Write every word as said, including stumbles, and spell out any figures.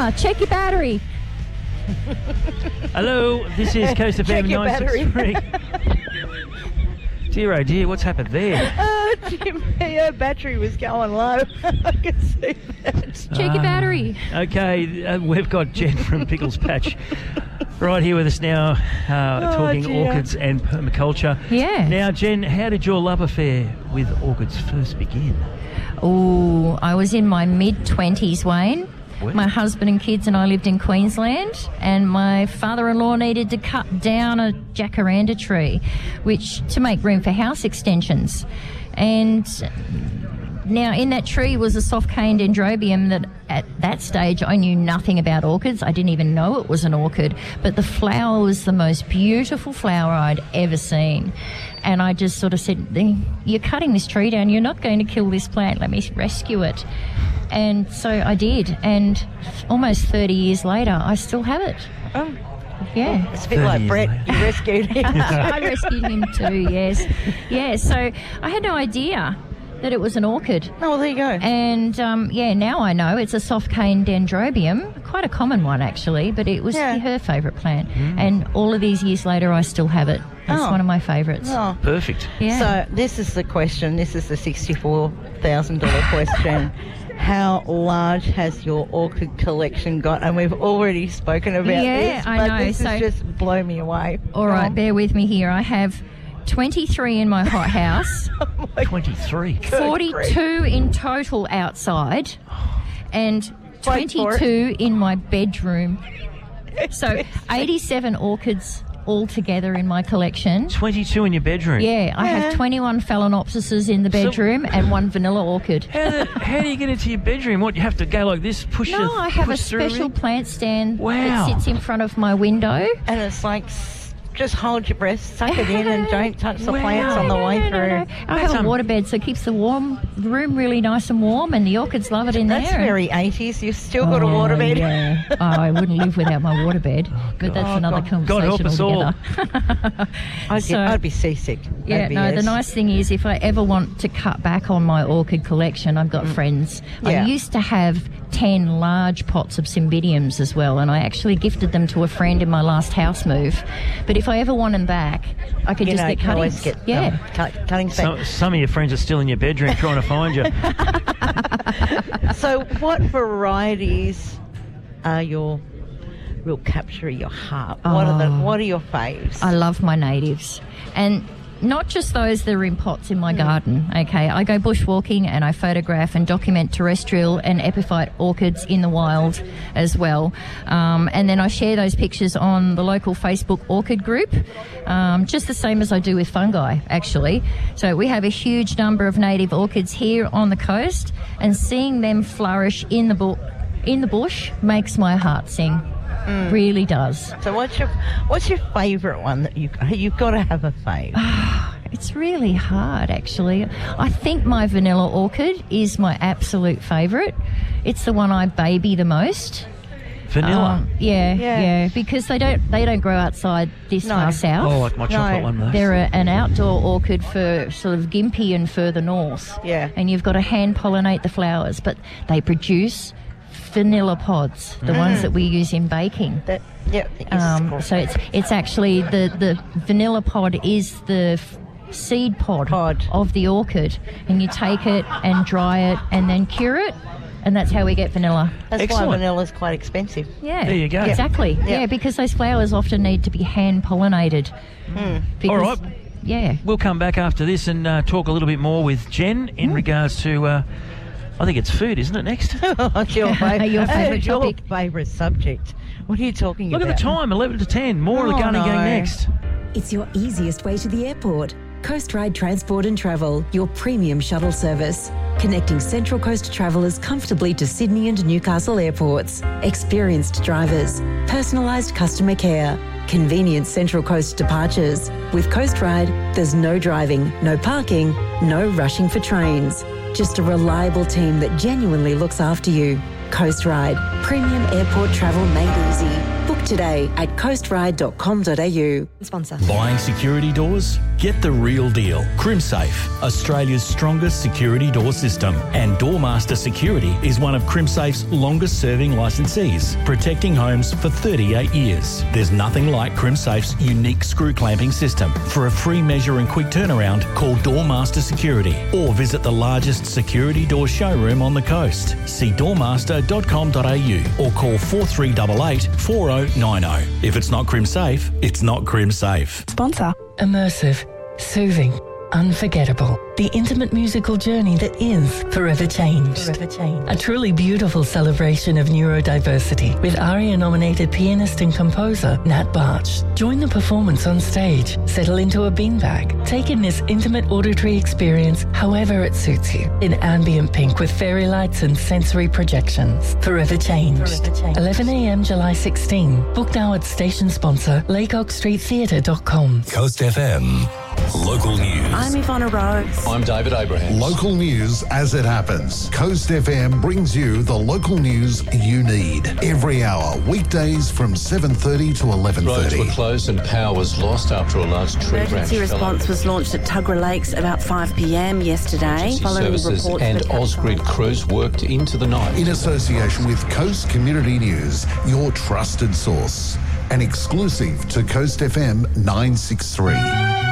Ah, check your battery. Hello, this is Coast F M Check your nine six three. Dear oh dear, what's happened there? Oh, Jim, her battery was going low. I can see that. Check your battery. Okay, uh, we've got Jen from Pickles Patch right here with us now, uh, Oh, talking dear. orchids and permaculture. Yeah. Now, Jen, how did your love affair with orchids first begin? Oh, I was in my mid-twenties, Wayne. Where? My husband and kids and I lived in Queensland, and my father-in-law needed to cut down a jacaranda tree, which to make room for house extensions. And now in that tree was a soft cane dendrobium that at that stage I knew nothing about orchids. I didn't even know it was an orchid, but the flower was the most beautiful flower I'd ever seen. And I just sort of said, you're cutting this tree down, you're not going to kill this plant, let me rescue it. And so I did, and almost thirty years later, I still have it. Oh, Yeah. it's a bit like years Brett. later. You rescued him. I rescued him too, yes. Yeah, so I had no idea that it was an orchid. Oh, well, there you go. And, um, yeah, now I know it's a soft cane dendrobium, quite a common one actually, but it was Yeah. her favourite plant. And all of these years later, I still have it. It's Oh. one of my favourites. Oh. Perfect. Yeah. So this is the question. This is the sixty-four thousand dollars question. How large has your orchid collection got? And we've already spoken about Yeah, this, I but know. this So- has just blown me away. All right, Um, bear with me here. I have twenty-three in my hothouse. twenty-three. forty-two in total outside, and Wait for it. twenty-two in my bedroom. So eighty-seven orchids altogether in my collection. twenty-two in your bedroom. Yeah, I Yeah. have twenty-one phalaenopsises in the bedroom and one vanilla orchid. How, the, how do you get into your bedroom? What, you have to go like this, push No, the, I have a push through special it? plant stand Wow. that sits in front of my window. And it's like, s- just hold your breath, suck it in, and don't touch the Wow. plants on the No, way no, no, through. no. I That's have a um- waterbed, so it keeps the warm the room really nice and warm, and the orchids love it in That's there. very eighties. You've still got a Oh, waterbed. Yeah. Oh, I wouldn't live without my waterbed, but that's Oh, another God. conversation God help us all. altogether. I'd, So- get, I'd be seasick. Yeah, That'd be no, the yes. nice thing is if I ever want to cut back on my orchid collection, I've got friends. Yeah. I used to have ten large pots of cymbidiums as well, and I actually gifted them to a friend in my last house move. But if I ever want them back, I could You just know, you get can always cuttings. get yeah. um, cut, cuttings back. Some, some of your friends are still in your bedroom trying to find you. So, what varieties are your real capture your heart? What are the Oh. What are your faves? I love my natives. And not just those that are in pots in my garden, okay? I go bushwalking and I photograph and document terrestrial and epiphyte orchids in the wild as well. Um, and then I share those pictures on the local Facebook orchid group, um, just the same as I do with fungi, actually. So we have a huge number of native orchids here on the coast, and seeing them flourish in the, bu- in the bush makes my heart sing. Really does. so, what's your What's your favourite one that you you've got to have a fave? It's really hard, actually. I think my vanilla orchid is my absolute favourite. It's the one I baby the most. Vanilla. Um, yeah, Yeah. yeah, because they don't they don't grow outside this No. far south. oh, like my chocolate No. one, though. They're a, an outdoor orchid for sort of Gympie and further north. Yeah. And you've got to hand pollinate the flowers, but they produce vanilla pods, the ones that we use in baking. That yeah. Yes, Um, cool. so it's it's actually the, the vanilla pod is the f- seed pod, Pod. of the orchid, and you take it and dry it and then cure it, and that's how we get vanilla. That's Excellent. why vanilla's quite expensive. Yeah, There you go. Exactly. Yeah. Yeah, because those flowers often need to be hand pollinated. Because, All right. Yeah. We'll come back after this and uh, talk a little bit more with Jen in regards to, uh, I think it's food, isn't it, next? What's your, fav- Your favourite your topic. favourite subject? What are you talking Look about? at the time, eleven to ten. More of the Oh, Gunning no. Gang next. It's your easiest way to the airport. Coast Ride Transport and Travel, your premium shuttle service. Connecting Central Coast travellers comfortably to Sydney and Newcastle airports. Experienced drivers. Personalised customer care. Convenient Central Coast departures. With Coast Ride, there's no driving, no parking, no rushing for trains. Just a reliable team that genuinely looks after you. Coast Ride, Premium airport travel made easy. Book today at coast ride dot com dot a u. Sponsor. Buying security doors? Get the real deal. CrimSafe, Australia's strongest security door system. And Doormaster Security is one of CrimSafe's longest serving licensees, protecting homes for thirty-eight years. There's nothing like CrimSafe's unique screw clamping system. For a free measure and quick turnaround, call Doormaster Security or visit the largest security door showroom on the coast. See doormaster dot com dot a u or call four three eight eight, four oh nine oh. If it's not CrimSafe, it's not CrimSafe. Sponsor. Immersive, soothing, unforgettable. The intimate musical journey that is Forever Changed. Forever Changed. A truly beautiful celebration of neurodiversity with ARIA-nominated pianist and composer Nat Barch. Join the performance on stage, settle into a beanbag, take in this intimate auditory experience however it suits you. In ambient pink with fairy lights and sensory projections. Forever Changed. Forever Changed. eleven a m July sixteenth. Book now at station sponsor laycock street theatre dot com. Coast F M. Local news. I'm Ivana Rose. I'm David Abraham. Local news as it happens. Coast F M brings you the local news you need every hour, weekdays from seven thirty to eleven thirty. Roads were closed and power was lost after a large tree branch. Emergency response was launched at Tuggerah Lakes about five p m yesterday. Emergency following services reports and that Ausgrid crews worked into the night. In association with Coast Community News, your trusted source. An exclusive to Coast F M nine sixty-three.